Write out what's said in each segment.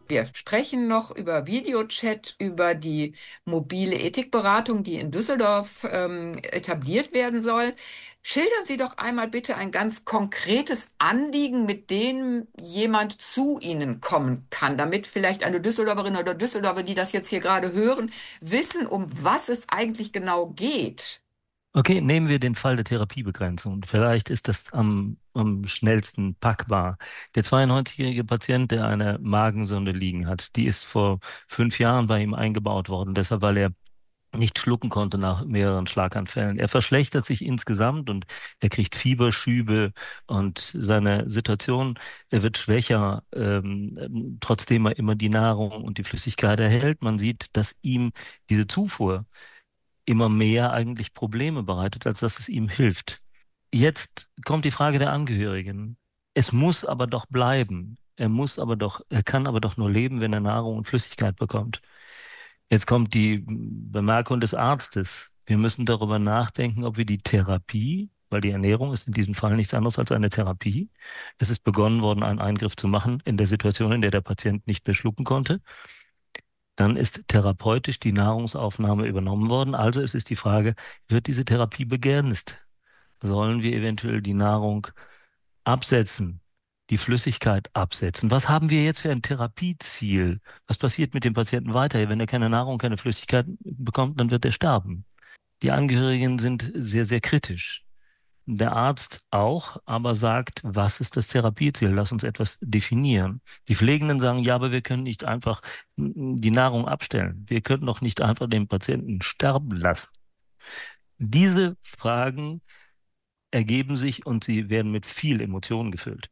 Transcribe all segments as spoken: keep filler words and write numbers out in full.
Wir sprechen noch über Videochat, über die mobile Ethikberatung, die in Düsseldorf ähm, etabliert werden soll. Schildern Sie doch einmal bitte ein ganz konkretes Anliegen, mit dem jemand zu Ihnen kommen kann, damit vielleicht eine Düsseldorferin oder Düsseldorfer, die das jetzt hier gerade hören, wissen, um was es eigentlich genau geht. Okay, nehmen wir den Fall der Therapiebegrenzung. Vielleicht ist das am, am schnellsten packbar. Der zweiundneunzigjährige Patient, der eine Magensonde liegen hat, die ist vor fünf Jahren bei ihm eingebaut worden, deshalb weil er nicht schlucken konnte nach mehreren Schlaganfällen. Er verschlechtert sich insgesamt und er kriegt Fieberschübe und seine Situation, er wird schwächer, ähm, ähm, trotzdem er immer die Nahrung und die Flüssigkeit erhält. Man sieht, dass ihm diese Zufuhr immer mehr eigentlich Probleme bereitet, als dass es ihm hilft. Jetzt kommt die Frage der Angehörigen. Es muss aber doch bleiben. Er muss aber doch, er kann aber doch nur leben, wenn er Nahrung und Flüssigkeit bekommt. Jetzt kommt die Bemerkung des Arztes. Wir müssen darüber nachdenken, ob wir die Therapie, weil die Ernährung ist in diesem Fall nichts anderes als eine Therapie. Es ist begonnen worden, einen Eingriff zu machen in der Situation, in der der Patient nicht mehr schlucken konnte. Dann ist therapeutisch die Nahrungsaufnahme übernommen worden. Also es ist die Frage, wird diese Therapie begrenzt? Sollen wir eventuell die Nahrung absetzen, die Flüssigkeit absetzen? Was haben wir jetzt für ein Therapieziel? Was passiert mit dem Patienten weiter? Wenn er keine Nahrung, keine Flüssigkeit bekommt, dann wird er sterben. Die Angehörigen sind sehr, sehr kritisch. Der Arzt auch, aber sagt, was ist das Therapieziel? Lass uns etwas definieren. Die Pflegenden sagen, ja, aber wir können nicht einfach mm, die Nahrung abstellen. Wir können doch nicht einfach den Patienten sterben lassen. Diese Fragen ergeben sich und sie werden mit viel Emotion gefüllt.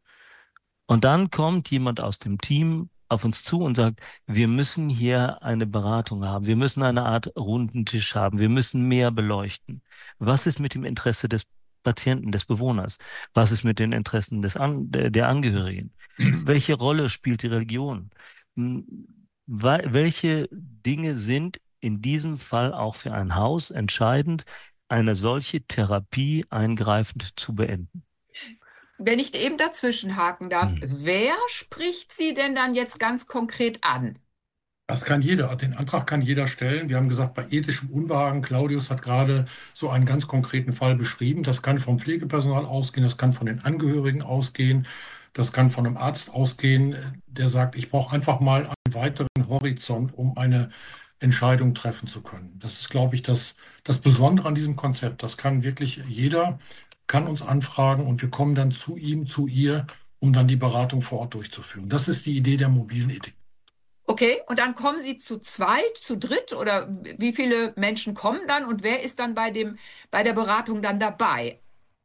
Und dann kommt jemand aus dem Team auf uns zu und sagt, wir müssen hier eine Beratung haben. Wir müssen eine Art runden Tisch haben. Wir müssen mehr beleuchten. Was ist mit dem Interesse des Patienten, des Bewohners? Was ist mit den Interessen des An der, der Angehörigen? Welche Rolle spielt die Religion? Hm, wa- Welche Dinge sind in diesem Fall auch für ein Haus entscheidend, eine solche Therapie eingreifend zu beenden? Wenn ich eben dazwischen haken darf, Hm. wer spricht Sie denn dann jetzt ganz konkret an? Das kann jeder, den Antrag kann jeder stellen. Wir haben gesagt, bei ethischem Unbehagen, Claudius hat gerade so einen ganz konkreten Fall beschrieben. Das kann vom Pflegepersonal ausgehen, das kann von den Angehörigen ausgehen, das kann von einem Arzt ausgehen, der sagt, ich brauche einfach mal einen weiteren Horizont, um eine Entscheidung treffen zu können. Das ist, glaube ich, das, das Besondere an diesem Konzept. Das kann wirklich jeder, kann uns anfragen und wir kommen dann zu ihm, zu ihr, um dann die Beratung vor Ort durchzuführen. Das ist die Idee der mobilen Ethik. Okay, und dann kommen Sie zu zweit, zu dritt oder wie viele Menschen kommen dann und wer ist dann bei dem, bei der Beratung dann dabei?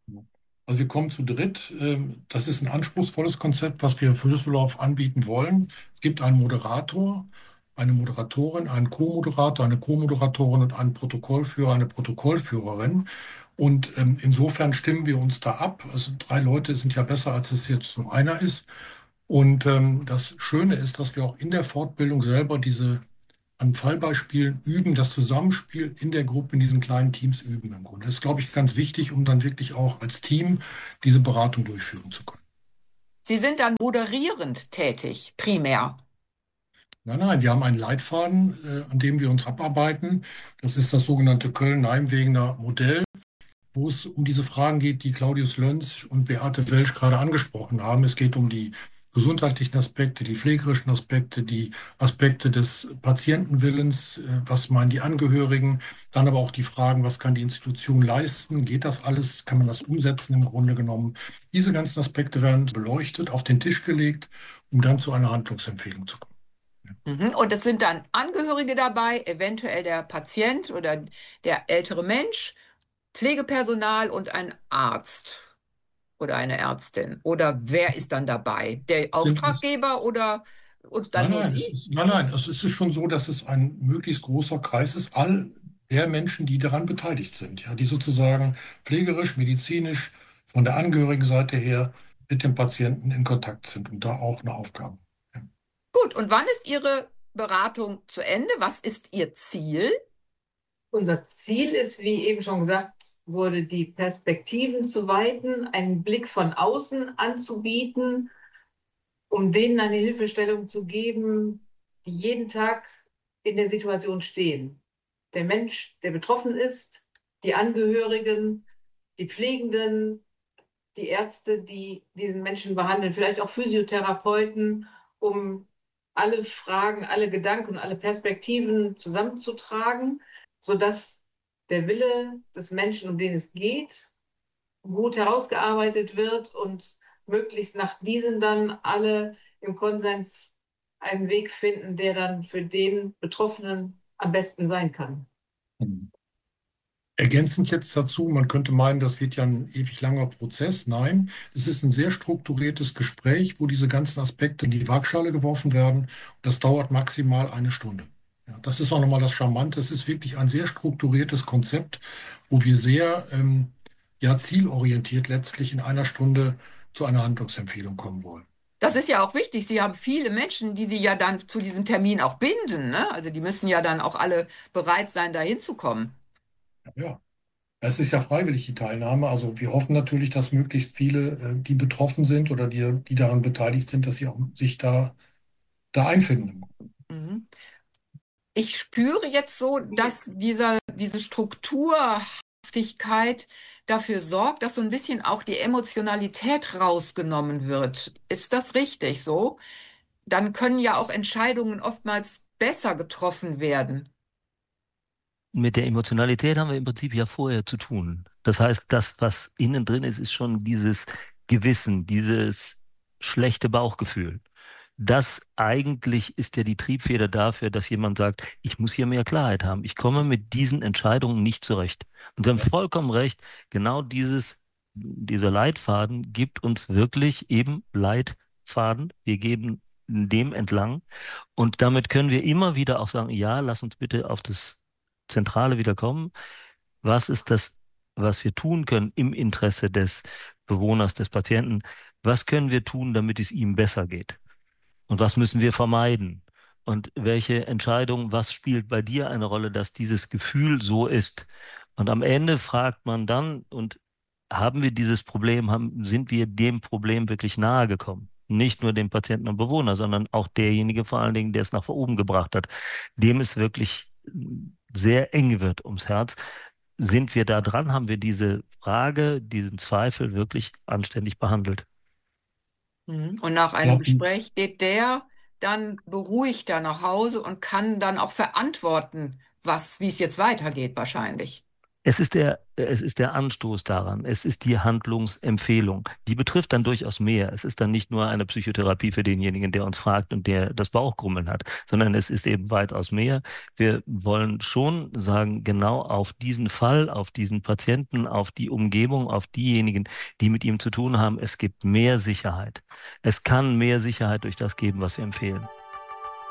Also wir kommen zu dritt. Ähm, Das ist ein anspruchsvolles Konzept, was wir für Düsseldorf anbieten wollen. Es gibt einen Moderator, eine Moderatorin, einen Co-Moderator, eine Co-Moderatorin und einen Protokollführer, eine Protokollführerin. Und ähm, insofern stimmen wir uns da ab. Also drei Leute sind ja besser, als es jetzt nur einer ist. Und ähm, das Schöne ist, dass wir auch in der Fortbildung selber diese an Fallbeispielen üben, das Zusammenspiel in der Gruppe, in diesen kleinen Teams üben im Grunde. Das ist, glaube ich, ganz wichtig, um dann wirklich auch als Team diese Beratung durchführen zu können. Sie sind dann moderierend tätig, primär. Nein, nein, wir haben einen Leitfaden, äh, an dem wir uns abarbeiten. Das ist das sogenannte Köln-Nijmegener Modell, wo es um diese Fragen geht, die Claudius Lönz und Beate Welsch gerade angesprochen haben. Es geht um die gesundheitlichen Aspekte, die pflegerischen Aspekte, die Aspekte des Patientenwillens, äh, was meinen die Angehörigen, dann aber auch die Fragen, was kann die Institution leisten, geht das alles, kann man das umsetzen im Grunde genommen. Diese ganzen Aspekte werden beleuchtet, auf den Tisch gelegt, um dann zu einer Handlungsempfehlung zu kommen. Mhm. Und es sind dann Angehörige dabei, eventuell der Patient oder der ältere Mensch, Pflegepersonal und ein Arzt oder eine Ärztin. Oder wer ist dann dabei? Der Sind es Auftraggeber oder und dann Nein, nur nein, es, Sie? nein, nein, es ist schon so, dass es ein möglichst großer Kreis ist, all der Menschen, die daran beteiligt sind, ja, die sozusagen pflegerisch, medizinisch, von der Angehörigenseite her mit dem Patienten in Kontakt sind und da auch eine Aufgabe. Ja. Gut, und wann ist Ihre Beratung zu Ende? Was ist Ihr Ziel? Unser Ziel ist, wie eben schon gesagt wurde, die Perspektiven zu weiten, einen Blick von außen anzubieten um denen eine Hilfestellung zu geben, die jeden Tag in der Situation stehen. Der Mensch, der betroffen ist, die Angehörigen, die Pflegenden, die Ärzte, die diesen Menschen behandeln, vielleicht auch Physiotherapeuten, um alle Fragen, alle Gedanken und alle Perspektiven zusammenzutragen, sodass der Wille des Menschen, um den es geht, gut herausgearbeitet wird und möglichst nach diesen dann alle im Konsens einen Weg finden, der dann für den Betroffenen am besten sein kann. Ergänzend jetzt dazu, man könnte meinen, das wird ja ein ewig langer Prozess. Nein, es ist ein sehr strukturiertes Gespräch, wo diese ganzen Aspekte in die Waagschale geworfen werden. Das dauert maximal eine Stunde. Ja, das ist auch nochmal das Charmante. Es ist wirklich ein sehr strukturiertes Konzept, wo wir sehr ähm, ja, zielorientiert letztlich in einer Stunde zu einer Handlungsempfehlung kommen wollen. Das ist ja auch wichtig. Sie haben viele Menschen, die Sie ja dann zu diesem Termin auch binden, ne? Also die müssen ja dann auch alle bereit sein, da hinzukommen. Ja. Es ist ja freiwillig, die Teilnahme. Also wir hoffen natürlich, dass möglichst viele, äh, die betroffen sind oder die, die daran beteiligt sind, dass sie auch sich da, da einfinden. Mhm. Ich spüre jetzt so, dass dieser, diese Strukturhaftigkeit dafür sorgt, dass so ein bisschen auch die Emotionalität rausgenommen wird. Ist das richtig so? Dann können ja auch Entscheidungen oftmals besser getroffen werden. Mit der Emotionalität haben wir im Prinzip ja vorher zu tun. Das heißt, das, was innen drin ist, ist schon dieses Gewissen, dieses schlechte Bauchgefühl. Das eigentlich ist ja die Triebfeder dafür, dass jemand sagt, ich muss hier mehr Klarheit haben. Ich komme mit diesen Entscheidungen nicht zurecht. Und Sie haben vollkommen recht, genau dieses, dieser Leitfaden gibt uns wirklich eben Leitfaden. Wir gehen dem entlang. Und damit können wir immer wieder auch sagen, ja, lass uns bitte auf das Zentrale wieder kommen. Was ist das, was wir tun können im Interesse des Bewohners, des Patienten? Was können wir tun, damit es ihm besser geht? Und was müssen wir vermeiden? Und welche Entscheidung, was spielt bei dir eine Rolle, dass dieses Gefühl so ist? Und am Ende fragt man dann, und haben wir dieses Problem, haben, sind wir dem Problem wirklich nahe gekommen? Nicht nur dem Patienten und Bewohner, sondern auch derjenige vor allen Dingen, der es nach oben gebracht hat, dem es wirklich sehr eng wird ums Herz. Sind wir da dran? Haben wir diese Frage, diesen Zweifel wirklich anständig behandelt? Mhm. Und nach Ich einem glaube, Gespräch geht der dann beruhigter nach Hause und kann dann auch verantworten, was, wie es jetzt weitergeht, wahrscheinlich. Es ist der, es ist der Anstoß daran. Es ist die Handlungsempfehlung. Die betrifft dann durchaus mehr. Es ist dann nicht nur eine Psychotherapie für denjenigen, der uns fragt und der das Bauchgrummeln hat, sondern es ist eben weitaus mehr. Wir wollen schon sagen, genau auf diesen Fall, auf diesen Patienten, auf die Umgebung, auf diejenigen, die mit ihm zu tun haben, es gibt mehr Sicherheit. Es kann mehr Sicherheit durch das geben, was wir empfehlen.